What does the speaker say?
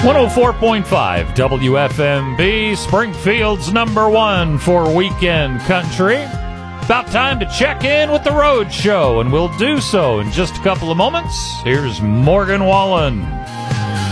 104.5 WFMB, Springfield's #1 for Weekend Country. About time to check in with the Road Show, and we'll do so in just a couple of moments. Here's Morgan Wallen.